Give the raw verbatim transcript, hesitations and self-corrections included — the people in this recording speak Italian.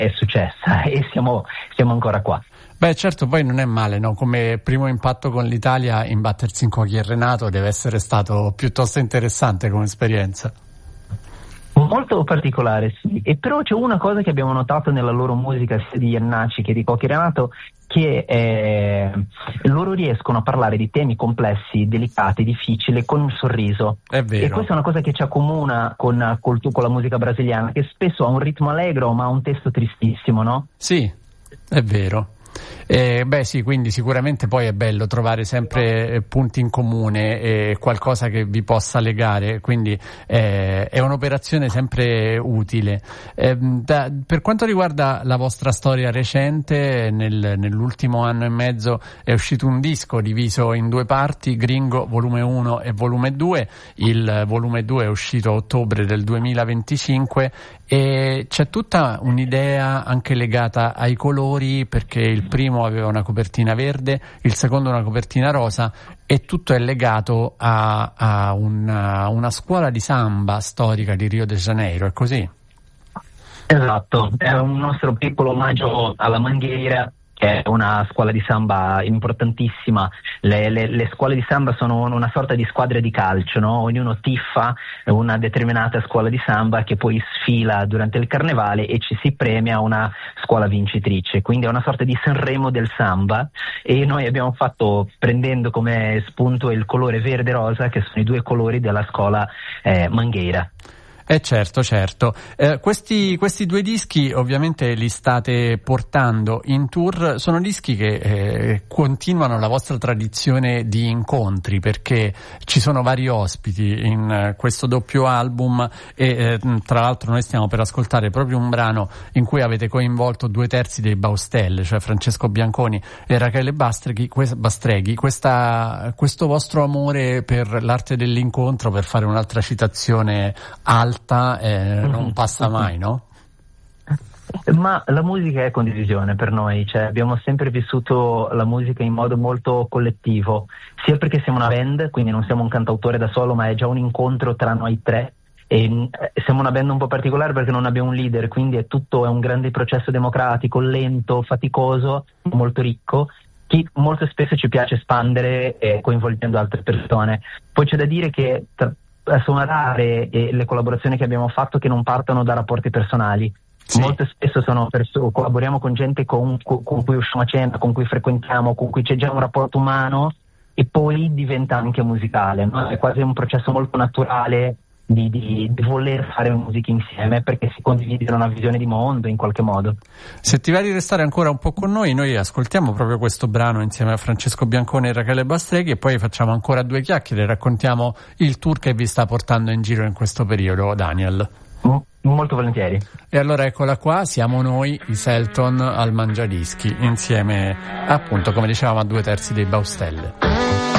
è successa e siamo, siamo ancora qua. Beh, certo, poi non è male, no? Come primo impatto con l'Italia, imbattersi in Cuochi e Renato deve essere stato piuttosto interessante come esperienza. Molto particolare, sì. E però c'è una cosa che abbiamo notato nella loro musica, sia di Iannacci che di Cuochi e Renato, che eh, loro riescono a parlare di temi complessi, delicati, difficili, con un sorriso. È vero. E questa è una cosa che ci accomuna con, col, con la musica brasiliana, che spesso ha un ritmo allegro ma ha un testo tristissimo, no? Sì, è vero. Eh, beh sì, quindi sicuramente poi è bello trovare sempre punti in comune e qualcosa che vi possa legare, quindi eh, è un'operazione sempre utile. Eh, da, per quanto riguarda la vostra storia recente, nel, nell'ultimo anno e mezzo è uscito un disco diviso in due parti, Gringo volume uno e volume due. Il volume due è uscito a ottobre del duemilaventicinque e c'è tutta un'idea anche legata ai colori, perché il primo aveva una copertina verde, il secondo una copertina rosa, e tutto è legato a, a una, una scuola di samba storica di Rio de Janeiro, è così? Esatto, è un nostro piccolo omaggio alla Mangueira, che è una scuola di samba importantissima. Le, le, le scuole di samba sono una sorta di squadre di calcio, no? Ognuno tiffa una determinata scuola di samba che poi sfila durante il carnevale e ci si premia una scuola vincitrice, quindi è una sorta di Sanremo del samba, e noi abbiamo fatto, prendendo come spunto il colore verde e rosa, che sono i due colori della scuola eh, Mangueira. Eh certo, certo. Eh, questi, questi due dischi ovviamente li state portando in tour, sono dischi che eh, continuano la vostra tradizione di incontri, perché ci sono vari ospiti in eh, questo doppio album e eh, tra l'altro noi stiamo per ascoltare proprio un brano in cui avete coinvolto due terzi dei Baustelle, cioè Francesco Bianconi e Rachele Bastreghi. Que- Bastreghi. Questa, questo vostro amore per l'arte dell'incontro, per fare un'altra citazione alta, Eh, non passa mai, no? Ma la musica è condivisione per noi, cioè abbiamo sempre vissuto la musica in modo molto collettivo, sia perché siamo una band, quindi non siamo un cantautore da solo, ma è già un incontro tra noi tre, e siamo una band un po' particolare perché non abbiamo un leader, quindi è tutto è un grande processo democratico, lento, faticoso, molto ricco, che molto spesso ci piace espandere eh, coinvolgendo altre persone. Poi c'è da dire che tra sono rare e le collaborazioni che abbiamo fatto che non partono da rapporti personali. Sì. Molto spesso sono perso- collaboriamo con gente con, con cui usciamo a cena, con cui frequentiamo, con cui c'è già un rapporto umano, e poi diventa anche musicale, no? È quasi un processo molto naturale di, di, di voler fare musica insieme, perché si condivide una visione di mondo in qualche modo. Se ti va di restare ancora un po' con noi, noi ascoltiamo proprio questo brano insieme a Francesco Bianconi e Rachele Bastreghi, e poi facciamo ancora due chiacchiere, raccontiamo il tour che vi sta portando in giro in questo periodo, Daniel. Mm, molto volentieri. E allora eccola qua, siamo noi, i Selton al Mangiadischi, insieme appunto, come dicevamo, a due terzi dei Baustelle.